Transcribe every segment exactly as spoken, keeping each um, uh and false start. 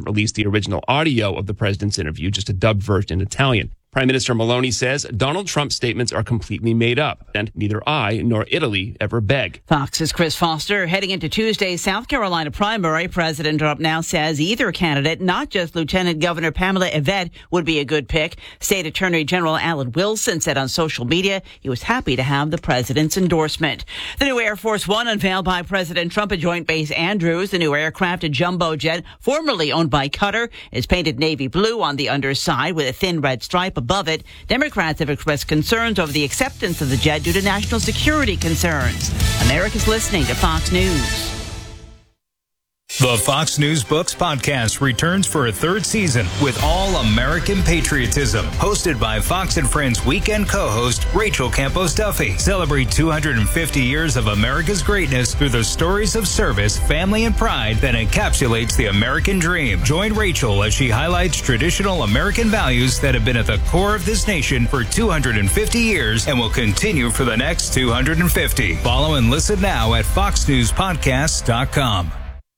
release the original audio of the president's interview, just a dubbed version in Italian. Prime Minister Meloni says Donald Trump's statements are completely made up, and neither I nor Italy ever beg. Fox's Chris Foster. Heading into Tuesday's South Carolina primary, President Trump now says either candidate, not just Lieutenant Governor Pamela Yvette, would be a good pick. State Attorney General Alan Wilson said on social media he was happy to have the president's endorsement. The new Air Force One unveiled by President Trump at Joint Base Andrews. The new aircraft, a jumbo jet formerly owned by Qatar, is painted navy blue on the underside with a thin red stripe above it. Democrats have expressed concerns over the acceptance of the jet due to national security concerns. America's listening to Fox News. The Fox News Books podcast returns for a third season with all American patriotism. Hosted by Fox and Friends weekend co-host Rachel Campos Duffy. Celebrate two hundred fifty years of America's greatness through the stories of service, family, and pride that encapsulates the American dream. Join Rachel as she highlights traditional American values that have been at the core of this nation for two hundred fifty years and will continue for the next two hundred fifty. Follow and listen now at fox news podcasts dot com.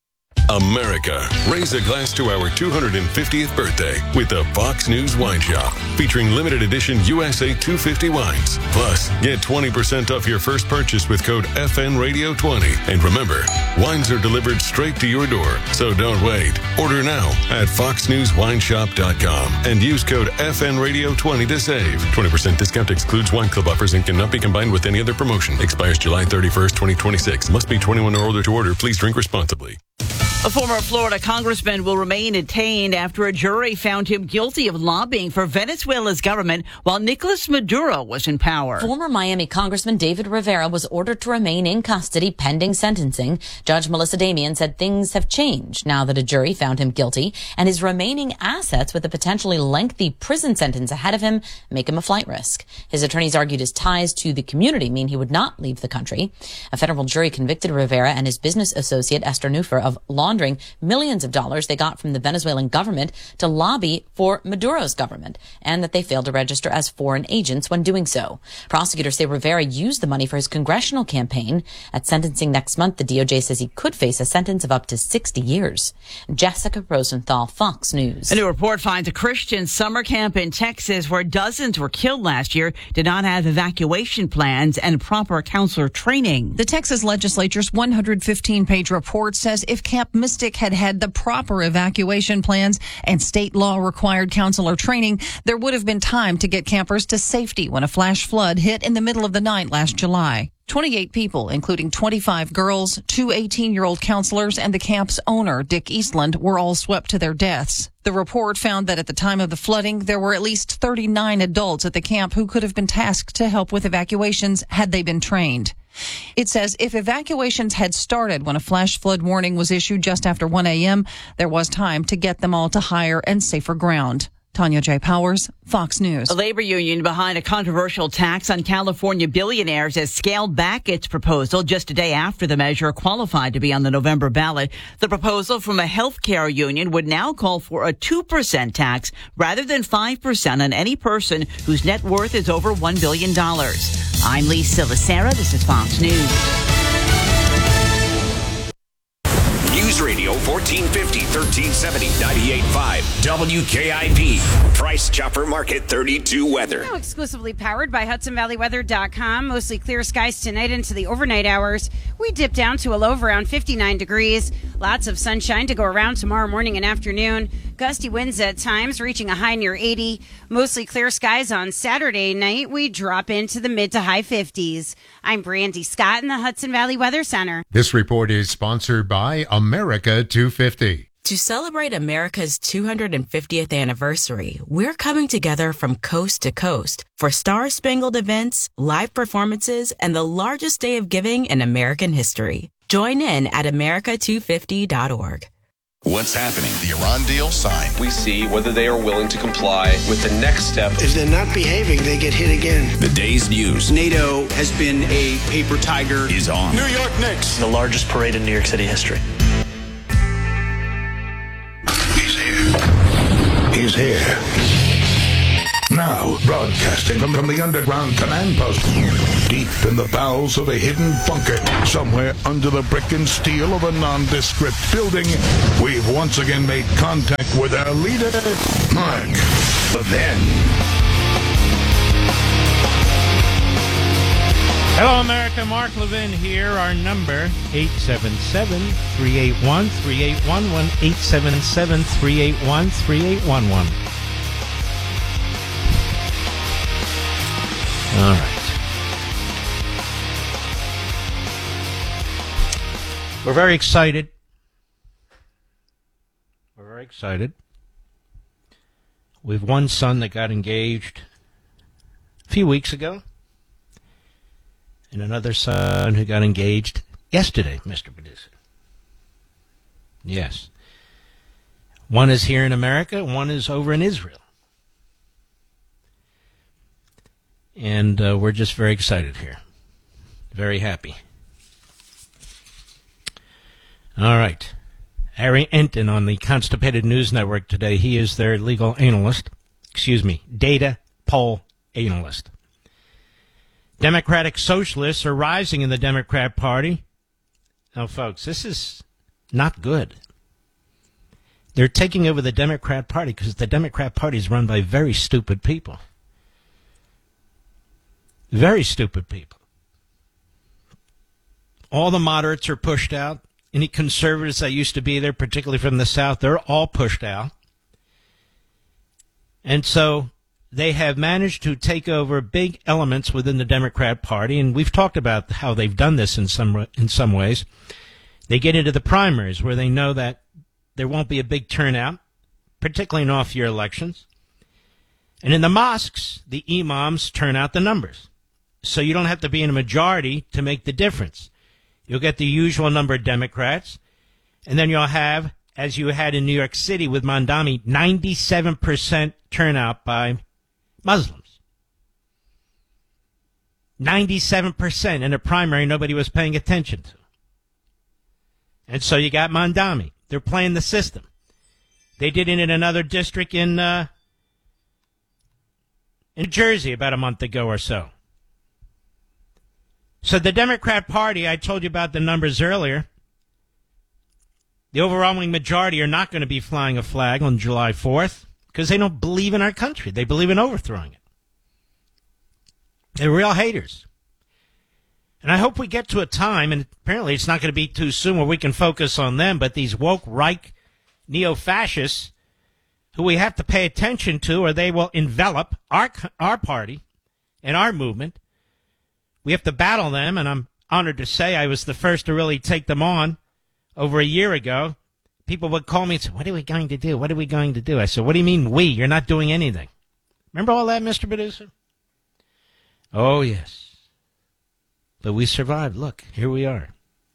America, raise a glass to our two hundred fiftieth birthday with the Fox News Wine Shop, featuring limited edition U S A two fifty wines. Plus, get twenty percent off your first purchase with code F N Radio twenty. And remember, wines are delivered straight to your door, so don't wait. Order now at fox news wine shop dot com and use code F N Radio twenty to save. twenty percent discount excludes wine club offers and cannot be combined with any other promotion. Expires July thirty-first, twenty twenty-six. Must be twenty-one or older to order. Please drink responsibly. A former Florida congressman will remain detained after a jury found him guilty of lobbying for Venezuela's government while Nicolas Maduro was in power. Former Miami Congressman David Rivera was ordered to remain in custody pending sentencing. Judge Melissa Damian said things have changed now that a jury found him guilty, and his remaining assets with a potentially lengthy prison sentence ahead of him make him a flight risk. His attorneys argued his ties to the community mean he would not leave the country. A federal jury convicted Rivera and his business associate Esther Neufer of laundering millions of dollars they got from the Venezuelan government to lobby for Maduro's government, and that they failed to register as foreign agents when doing so. Prosecutors say Rivera used the money for his congressional campaign. At sentencing next month, the D O J says he could face a sentence of up to sixty years. Jessica Rosenthal, Fox News. A new report finds a Christian summer camp in Texas where dozens were killed last year did not have evacuation plans and proper counselor training. The Texas legislature's one hundred fifteen page report says if Camp Mystic had had the proper evacuation plans and state law required counselor training, there would have been time to get campers to safety when a flash flood hit in the middle of the night last July. twenty-eight people, including twenty-five girls, two eighteen-year-old counselors, and the camp's owner, Dick Eastland, were all swept to their deaths. The report found that at the time of the flooding, there were at least thirty-nine adults at the camp who could have been tasked to help with evacuations had they been trained. It says if evacuations had started when a flash flood warning was issued just after one a.m., there was time to get them all to higher and safer ground. Tanya J. Powers, Fox News. A labor union behind a controversial tax on California billionaires has scaled back its proposal just a day after the measure qualified to be on the November ballot. The proposal from a healthcare union would now call for a two percent tax rather than five percent on any person whose net worth is over one billion dollars. I'm Lisa Lacera. This is Fox News. News Radio fourteen fifty, thirteen seventy, ninety-eight point five W K I P. Price Chopper Market thirty-two weather. Now exclusively powered by Hudson Valley Weather dot com. Mostly clear skies tonight into the overnight hours. We dip down to a low of around fifty-nine degrees. Lots of sunshine to go around tomorrow morning and afternoon. Gusty winds at times reaching a high near eighty. Mostly clear skies on Saturday night. We drop into the mid to high fifties. I'm Brandy Scott in the Hudson Valley Weather Center. This report is sponsored by America two fifty. To celebrate America's two hundred fiftieth anniversary, we're coming together from coast to coast for star-spangled events, live performances, and the largest day of giving in American history. Join in at america two fifty dot org. What's happening? The Iran deal signed. We see whether they are willing to comply with the next step. If they're not behaving, they get hit again. The day's news. NATO has been a paper tiger. Is on. New York Knicks. The largest parade in New York City history. He's here. He's here. Now Now, broadcasting from, from the underground command post, deep in the bowels of a hidden bunker, somewhere under the brick and steel of a nondescript building, we've once again made contact with our leader, Mark Levin. Hello, America. Mark Levin here. Our number, eight seven seven, three eight one, three eight one one, eight seven seven, three eight one, three eight one one. All right. We're very excited. We're very excited. We have one son that got engaged a few weeks ago, and another son who got engaged yesterday, Mister Producer. Yes. One is here in America, one is over in Israel. And uh, we're just very excited here. Very happy. All right. Harry Enton on the Constipated News Network today. He is their legal analyst. Excuse me, data poll analyst. Democratic socialists are rising in the Democrat Party. Now, folks, this is not good. They're taking over the Democrat Party because the Democrat Party is run by very stupid people. Very stupid people. All the moderates are pushed out. Any conservatives that used to be there, particularly from the South, they're all pushed out. And so they have managed to take over big elements within the Democrat Party, and we've talked about how they've done this in some in some ways. They get into the primaries where they know that there won't be a big turnout, particularly in off-year elections. And in the mosques, the imams turn out the numbers. So you don't have to be in a majority to make the difference. You'll get the usual number of Democrats, and then you'll have, as you had in New York City with Mamdani, ninety-seven percent turnout by Muslims. ninety-seven percent in a primary nobody was paying attention to. And so you got Mamdani. They're playing the system. They did it in another district in, uh, in Jersey about a month ago or so. So the Democrat Party, I told you about the numbers earlier. The overwhelming majority are not going to be flying a flag on July fourth because they don't believe in our country. They believe in overthrowing it. They're real haters. And I hope we get to a time, and apparently it's not going to be too soon, where we can focus on them, but these woke, Reich, neo-fascists who we have to pay attention to, or they will envelop our our party and our movement. We have to battle them, and I'm honored to say I was the first to really take them on over a year ago. People would call me and say, what are we going to do? What are we going to do? I said, what do you mean we? You're not doing anything. Remember all that, Mister Producer? Oh, yes. But we survived. Look, here we are.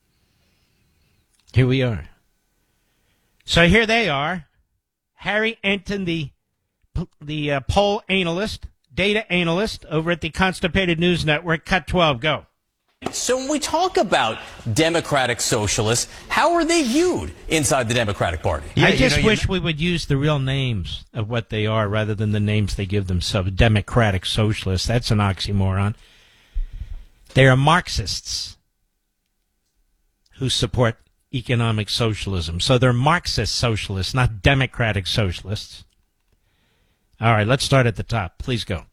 Here we are. So here they are. Harry Enton, the, the uh, poll analyst, data analyst over at the Constipated News Network. Cut twelve, go. So when we talk about democratic socialists, how are they viewed inside the Democratic Party? Yeah, I just you know, wish you... we would use the real names of what they are rather than the names they give themselves. Democratic socialists, that's an oxymoron. They are Marxists who support economic socialism. So they're Marxist socialists, not democratic socialists. All right, let's start at the top. Please go.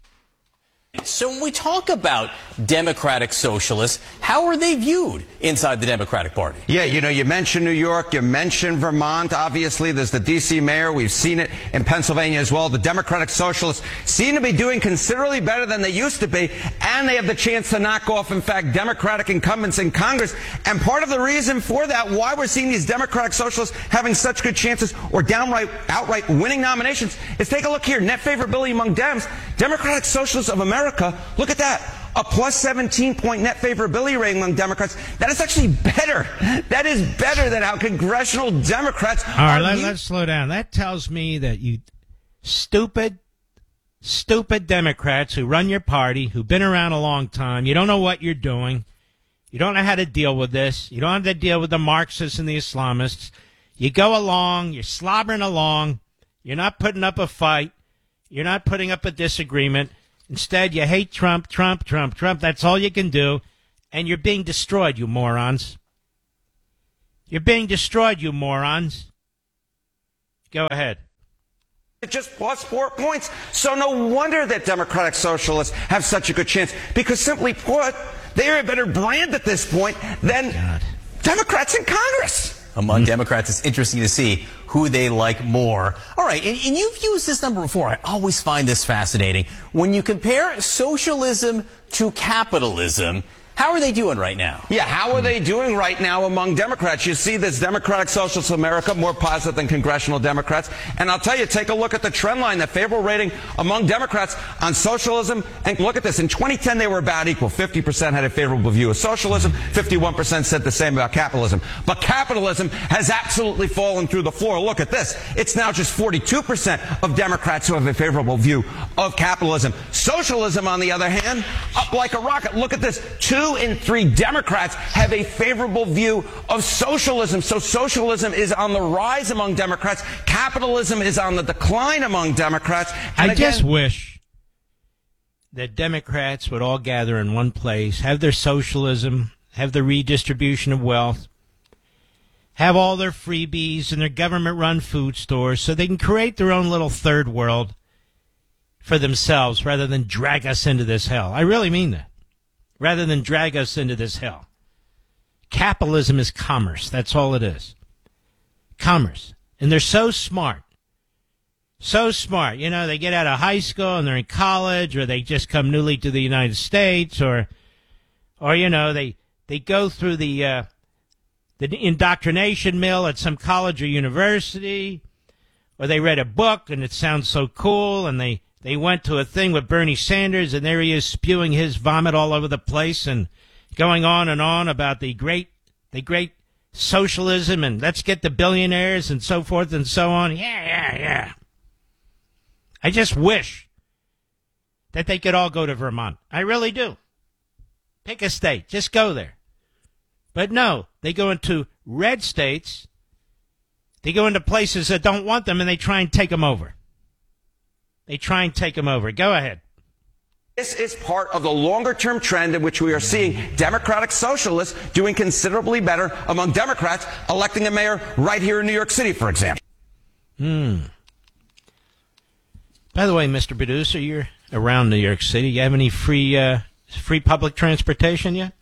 So when we talk about democratic socialists, how are they viewed inside the Democratic Party? Yeah, you know, you mentioned New York, you mentioned Vermont. Obviously, there's the D C mayor. We've seen it in Pennsylvania as well. The Democratic Socialists seem to be doing considerably better than they used to be, and they have the chance to knock off, in fact, Democratic incumbents in Congress. And part of the reason for that, why we're seeing these Democratic Socialists having such good chances or downright, outright winning nominations, is take a look here. Net favorability among Dems. Democratic Socialists of America. Look at that. A plus seventeen point net favorability rating among Democrats. That is actually better. That is better than how congressional Democrats All right, are. Let, let's slow down. That tells me that you stupid, stupid Democrats who run your party, who've been around a long time, you don't know what you're doing. You don't know how to deal with this. You don't have to deal with the Marxists and the Islamists. You go along. You're slobbering along. You're not putting up a fight. You're not putting up a disagreement. Instead, you hate Trump, Trump, Trump, Trump. That's all you can do. And you're being destroyed, you morons. You're being destroyed, you morons. Go ahead. Just plus four points. So no wonder that Democratic Socialists have such a good chance. Because simply put, they are a better brand at this point than God. Democrats in Congress. Among Democrats, it's interesting to see who they like more. All right, and, and you've used this number before. I always find this fascinating. When you compare socialism to capitalism, how are they doing right now? Yeah, how are they doing right now among Democrats? You see this Democratic Socialist America more positive than congressional Democrats. And I'll tell you, take a look at the trend line, the favorable rating among Democrats on socialism. And look at this. In twenty ten, they were about equal. fifty percent had a favorable view of socialism. fifty-one percent said the same about capitalism. But capitalism has absolutely fallen through the floor. Look at this. It's now just forty-two percent of Democrats who have a favorable view of capitalism. Socialism, on the other hand, up like a rocket. Look at this. Two in three Democrats have a favorable view of socialism. So socialism is on the rise among Democrats. Capitalism is on the decline among Democrats. And I again, just wish that Democrats would all gather in one place, have their socialism, have the redistribution of wealth, have all their freebies and their government-run food stores so they can create their own little third world for themselves rather than drag us into this hell. I really mean that. Rather than drag us into this hell. Capitalism is commerce. That's all it is. Commerce. And they're so smart. So smart. You know, they get out of high school and they're in college, or they just come newly to the United States, or, or you know, they, they go through the, uh, the indoctrination mill at some college or university, or they read a book and it sounds so cool, and they They went to a thing with Bernie Sanders, and there he is spewing his vomit all over the place and going on and on about the great, the great socialism, and let's get the billionaires and so forth and so on. Yeah, yeah, yeah. I just wish that they could all go to Vermont. I really do. Pick a state. Just go there. But no, they go into red states. They go into places that don't want them, and they try and take them over. They try and take them over. Go ahead. This is part of the longer-term trend in which we are seeing Democratic Socialists doing considerably better among Democrats, electing a mayor right here in New York City, for example. Hmm. By the way, Mister Producer, you're around New York City. You have any free uh, free public transportation yet?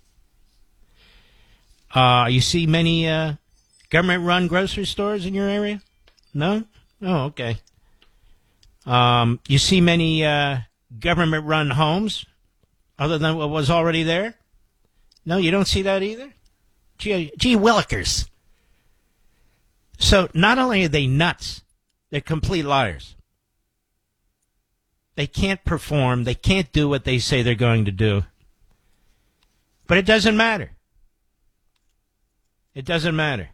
Uh, you see many uh, government-run grocery stores in your area? No? Oh, okay. Um, you see many uh, government-run homes other than what was already there? No, you don't see that either? Gee, gee willikers. So not only are they nuts, they're complete liars. They can't perform. They can't do what they say they're going to do. But it doesn't matter. It doesn't matter.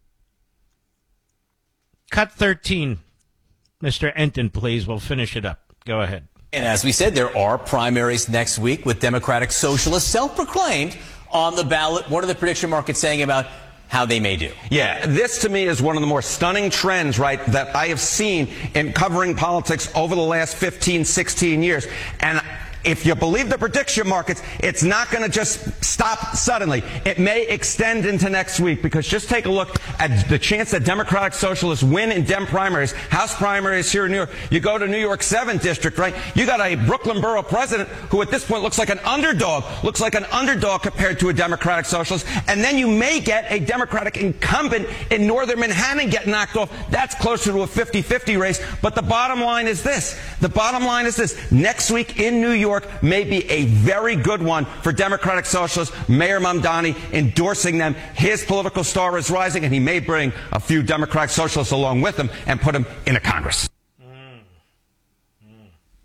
Cut thirteen. Mister Enton, please. We'll finish it up. Go ahead. And as we said, there are primaries next week with Democratic Socialists, self-proclaimed, on the ballot. What are the prediction markets saying about how they may do? Yeah, this to me is one of the more stunning trends, right, that I have seen in covering politics over the last fifteen, sixteen years. And if you believe the prediction markets, it's not going to just stop suddenly. It may extend into next week, because just take a look at the chance that Democratic Socialists win in Dem primaries, House primaries here in New York. You go to New York seventh District, right? You got a Brooklyn Borough president who at this point looks like an underdog, looks like an underdog compared to a Democratic Socialist. And then you may get a Democratic incumbent in Northern Manhattan get knocked off. That's closer to a fifty-fifty race. But the bottom line is this. The bottom line is this. Next week in New York, may be a very good one for Democratic Socialists. Mayor Mamdani endorsing them. His political star is rising, and he may bring a few Democratic Socialists along with him and put them in a Congress. Mm. Mm.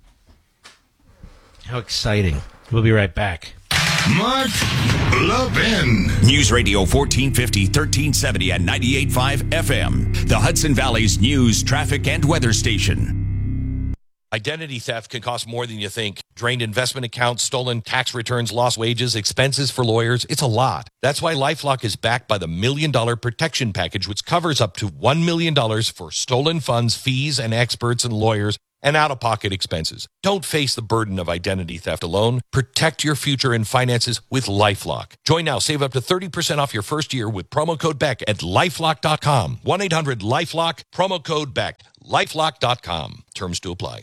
How exciting. We'll be right back. Mark Levin. News Radio fourteen fifty, thirteen seventy, and ninety-eight point five F M. The Hudson Valley's news, traffic, and weather station. Identity theft can cost more than you think. Drained investment accounts, stolen tax returns, lost wages, expenses for lawyers. It's a lot. That's why LifeLock is backed by the Million Dollar Protection Package, which covers up to one million dollars for stolen funds, fees, and experts and lawyers and out-of-pocket expenses. Don't face the burden of identity theft alone. Protect your future and finances with LifeLock. Join now. Save up to thirty percent off your first year with promo code Beck at lifelock dot com. one eight hundred lifelock, promo code Beck. lifelock dot com. Terms to apply.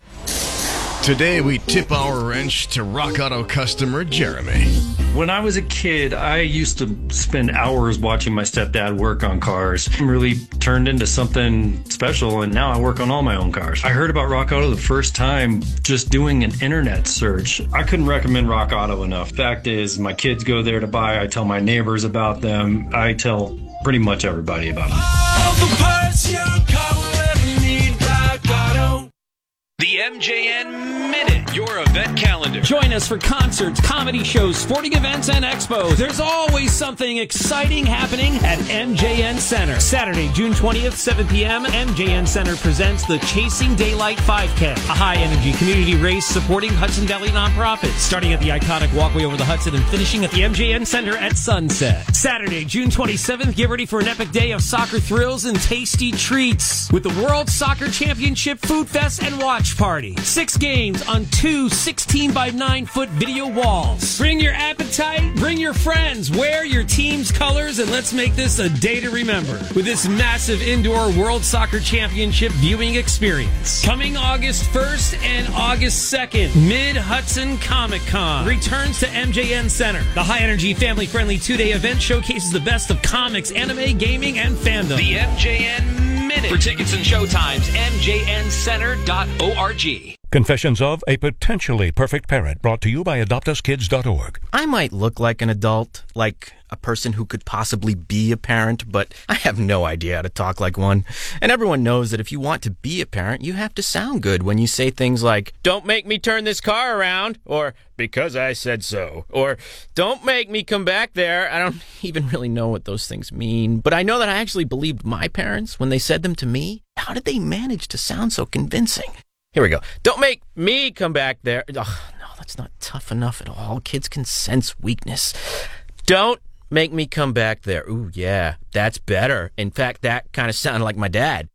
Today, we tip our wrench to Rock Auto customer Jeremy. When I was a kid, I used to spend hours watching my stepdad work on cars. It really turned into something special, and now I work on all my own cars. I heard about Rock Auto the first time just doing an internet search. I couldn't recommend Rock Auto enough. Fact is, my kids go there to buy. I tell my neighbors about them. I tell pretty much everybody about them. All the parts your car will ever need, Rock Auto. The M J N Minute, your event calendar. Join us for concerts, comedy shows, sporting events, and expos. There's always something exciting happening at M J N Center. Saturday, June twentieth, seven p.m., M J N Center presents the Chasing Daylight five K, a high-energy community race supporting Hudson Valley nonprofits, starting at the iconic walkway over the Hudson and finishing at the M J N Center at sunset. Saturday, June twenty-seventh, get ready for an epic day of soccer thrills and tasty treats with the World Soccer Championship Food Fest and Watch Party. Six games on two sixteen by nine foot video walls. Bring your appetite, bring your friends, wear your team's colors, and let's make this a day to remember with this massive indoor World Soccer Championship viewing experience. Coming August first and August second, Mid-Hudson Comic Con returns to M J N Center. The high-energy, family-friendly two-day event showcases the best of comics, anime, gaming, and fandom. The M J N Minute. For tickets and showtimes, m j n center dot org. Confessions of a Potentially Perfect Parent, brought to you by adopt us kids dot org. I might look like an adult, like a person who could possibly be a parent, but I have no idea how to talk like one. And everyone knows that if you want to be a parent, you have to sound good when you say things like, "Don't make me turn this car around," or "because I said so," or "don't make me come back there." I don't even really know what those things mean, but I know that I actually believed my parents when they said them to me. How did they manage to sound so convincing? Here we go. "Don't make me come back there." Oh, no, that's not tough enough at all. Kids can sense weakness. "Don't make me come back there." Ooh, yeah, that's better. In fact, that kind of sounded like my dad.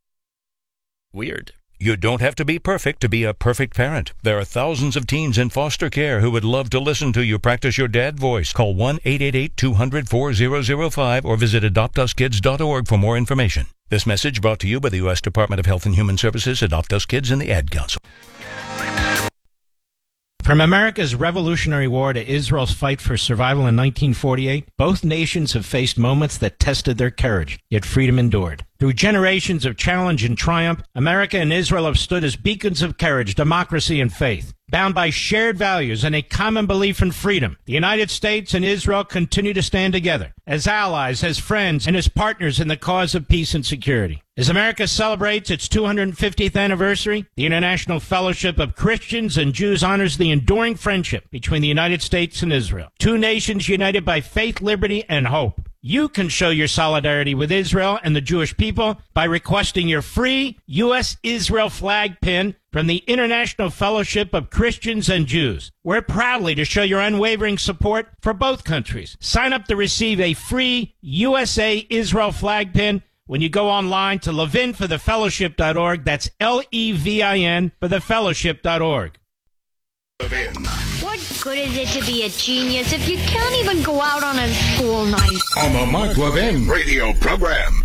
Weird. You don't have to be perfect to be a perfect parent. There are thousands of teens in foster care who would love to listen to you practice your dad voice. Call one eight eight eight, two hundred, four thousand five or visit adopt us kids dot org for more information. This message brought to you by the U S Department of Health and Human Services, Adopt Us Kids, and the Ad Council. From America's Revolutionary War to Israel's fight for survival in nineteen forty-eight, both nations have faced moments that tested their courage, yet freedom endured. Through generations of challenge and triumph, America and Israel have stood as beacons of courage, democracy, and faith. Bound by shared values and a common belief in freedom, the United States and Israel continue to stand together as allies, as friends, and as partners in the cause of peace and security. As America celebrates its two hundred fiftieth anniversary, the International Fellowship of Christians and Jews honors the enduring friendship between the United States and Israel, two nations united by faith, liberty, and hope. You can show your solidarity with Israel and the Jewish people by requesting your free U S Israel flag pin from the International Fellowship of Christians and Jews. We're proudly to show your unwavering support for both countries. Sign up to receive a free U S A Israel flag pin when you go online to levin for the fellowship dot org. That's L E V I N for the fellowship dot org. What good is it to be a genius if you can't even go out on a school night? On the Mark Levin radio program.